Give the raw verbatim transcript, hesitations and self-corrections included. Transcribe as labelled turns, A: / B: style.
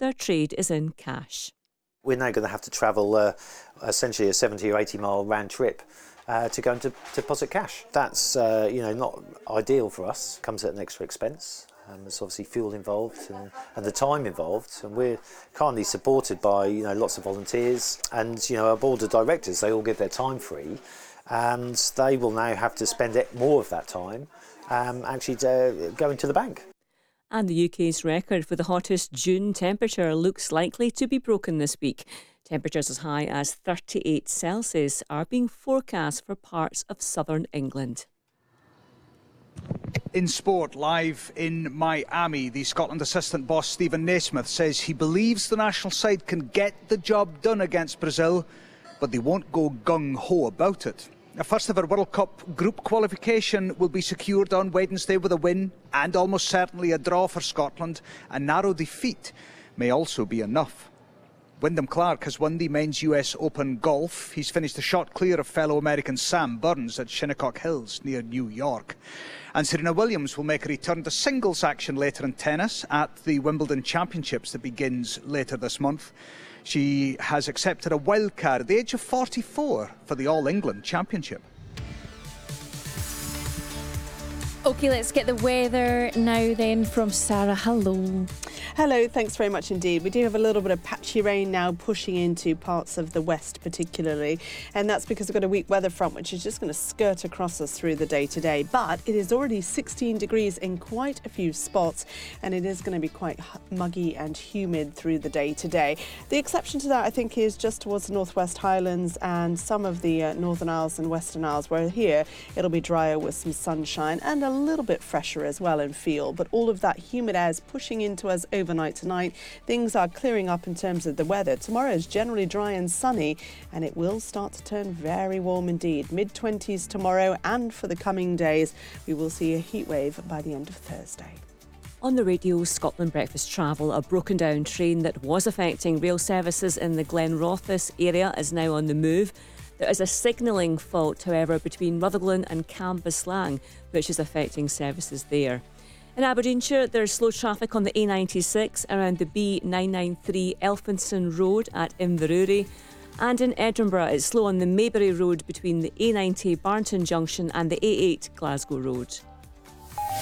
A: their trade is in cash.
B: We're now going to have to travel uh, essentially a seventy or eighty mile round trip uh, to go and to deposit cash. That's uh, you know not ideal for us. Comes at an extra expense. Um, there's obviously fuel involved and, and the time involved, and we're kindly supported by you know lots of volunteers, and you know our board of directors, they all give their time free, and they will now have to spend it, more of that time um, actually to, going to the bank.
A: And the U K's record for the hottest June temperature looks likely to be broken this week. Temperatures as high as thirty-eight Celsius are being forecast for parts of southern England.
C: In sport, live in Miami, the Scotland assistant boss Stephen Naismith says he believes the national side can get the job done against Brazil, but they won't go gung-ho about it. A first ever World Cup group qualification will be secured on Wednesday with a win and almost certainly a draw for Scotland. A narrow defeat may also be enough. Wyndham Clark has won the men's U S Open golf. He's finished a shot clear of fellow American Sam Burns at Shinnecock Hills near New York. And Serena Williams will make a return to singles action later in tennis at the Wimbledon Championships that begins later this month. She has accepted a wild card at the age of forty-four for the All England Championship.
D: OK, let's get the weather now then from Sarah. Hello.
E: Hello, thanks very much indeed. We do have a little bit of patchy rain now pushing into parts of the west particularly, and that's because we've got a weak weather front which is just going to skirt across us through the day today. But it is already sixteen degrees in quite a few spots, and it is going to be quite muggy and humid through the day today. The exception to that, I think, is just towards the Northwest Highlands and some of the uh, Northern Isles and Western Isles, where here it'll be drier with some sunshine and a little bit fresher as well in feel. But all of that humid air is pushing into us overnight tonight. Things are clearing up in terms of the weather. Tomorrow is generally dry and sunny, and it will start to turn very warm indeed. mid twenties tomorrow, and for the coming days we will see a heat wave by the end of Thursday.
A: On the radio, Scotland Breakfast Travel, a broken down train that was affecting rail services in the Glenrothes area is now on the move. There is a signalling fault, however, between Rutherglen and Cambuslang, which is affecting services there. In Aberdeenshire, there's slow traffic on the A ninety-six around the B nine ninety-three Elphinstone Road at Inverurie. And in Edinburgh, it's slow on the Maybury Road between the A ninety Barnton Junction and the A eight Glasgow Road.